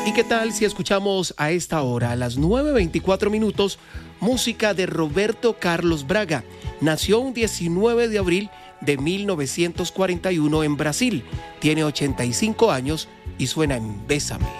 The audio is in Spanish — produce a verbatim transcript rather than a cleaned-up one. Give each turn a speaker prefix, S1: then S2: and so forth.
S1: ¿Y qué tal si escuchamos a esta hora, a las nueve veinticuatro minutos, música de Roberto Carlos Braga? Nació un diecinueve de abril de mil novecientos cuarenta y uno en Brasil. Tiene ochenta y cinco años y suena en Bésame.